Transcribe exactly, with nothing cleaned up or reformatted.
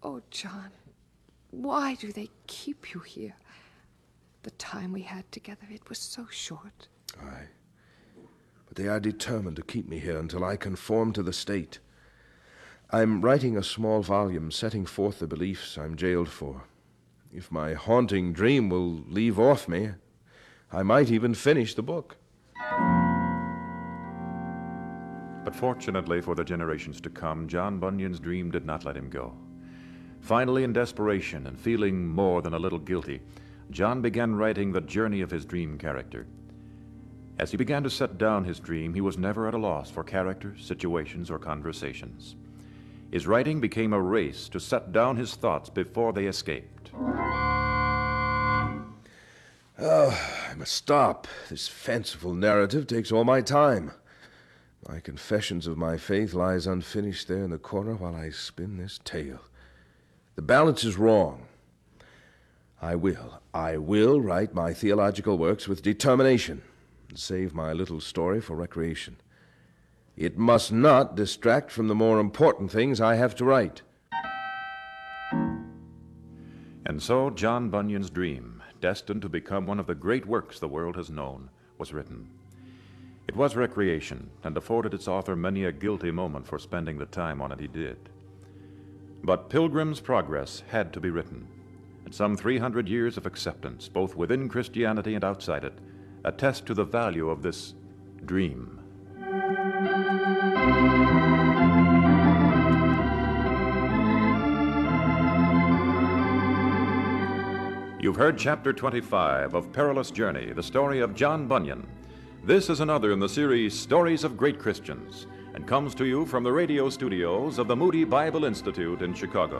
Oh, John, why do they keep you here? The time we had together, it was so short. Aye. But they are determined to keep me here until I conform to the state. I'm writing a small volume setting forth the beliefs I'm jailed for. If my haunting dream will leave off me, I might even finish the book. But fortunately for the generations to come, John Bunyan's dream did not let him go. Finally, in desperation and feeling more than a little guilty, John began writing the journey of his dream character. As he began to set down his dream, he was never at a loss for characters, situations, or conversations. His writing became a race to set down his thoughts before they escaped. Oh, I must stop. This fanciful narrative takes all my time. My confessions of my faith lies unfinished there in the corner while I spin this tale. The balance is wrong. I will, I will write my theological works with determination and save my little story for recreation. It must not distract from the more important things I have to write. And so John Bunyan's dream, destined to become one of the great works the world has known, was written. It was recreation and afforded its author many a guilty moment for spending the time on it he did. But Pilgrim's Progress had to be written, and some three hundred years of acceptance, both within Christianity and outside it, attest to the value of this dream. You've heard Chapter twenty-five of Perilous Journey, the story of John Bunyan. This is another in the series Stories of Great Christians, and comes to you from the radio studios of the Moody Bible Institute in Chicago.